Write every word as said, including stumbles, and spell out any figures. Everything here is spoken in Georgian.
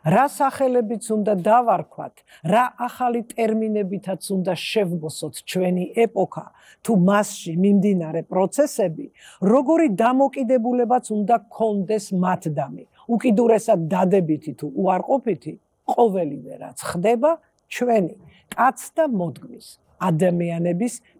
რა სახელებიც უნდა დავარქვათ, რა ახალი ტერმინებითაც უნდა შევმოსოთ ჩვენი ეპოქა, თუ მასში მიმდინარე პროცესები, როგორი დამოკიდებულებაც უნდა გქონდეს მათდამი, უკიდურესად დადებითი თუ უარყოფითი, ყოველივე რაც ხდება ჩვენი კაცთა მოდგმის, ადამიანების